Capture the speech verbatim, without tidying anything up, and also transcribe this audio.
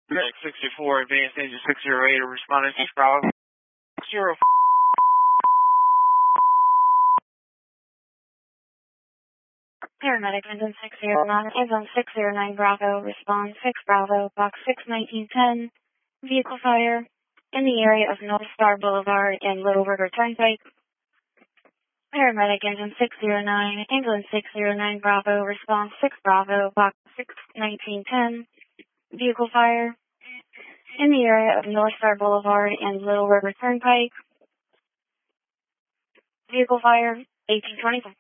Medic sixty-four, Advanced Engine six zero eight, responding to Bravo. Zero. Paramedic engine six zero nine, engine six zero nine Bravo, respond six Bravo, box six nineteen ten, vehicle fire in the area of North Star Boulevard and Little River Turnpike. Paramedic engine six zero nine, engine six zero nine Bravo, respond six Bravo, box six nineteen ten, vehicle fire in the area of North Star Boulevard and Little River Turnpike. Vehicle fire, eighteen twenty-five.